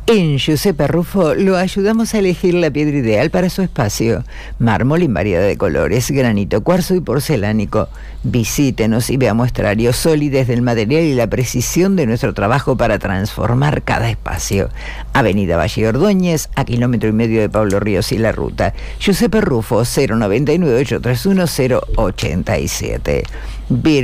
En Giuseppe Rufo lo ayudamos a elegir la piedra ideal para su espacio. Mármol en variedad de colores, granito, cuarzo y porcelánico. Visítenos y vea muestrarios, solidez del material y la precisión de nuestro trabajo para transformar cada espacio. Avenida Valle Ordóñez, a 1,5 kilómetros de Pablo Ríos y La Ruta. Giuseppe Rufo, 099-831-087.